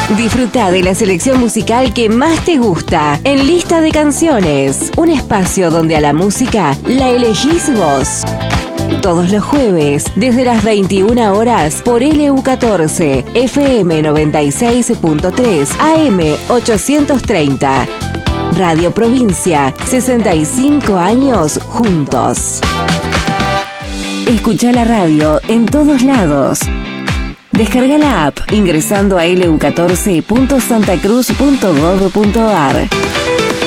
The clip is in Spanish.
Disfruta de la selección musical que más te gusta en Lista de Canciones, un espacio donde a la música la elegís vos. Todos los jueves, desde las 21 horas, por LU14, FM 96.3, AM 830. Radio Provincia, 65 años juntos. Escucha la radio en todos lados. Descarga la app ingresando a lu14.santacruz.gov.ar.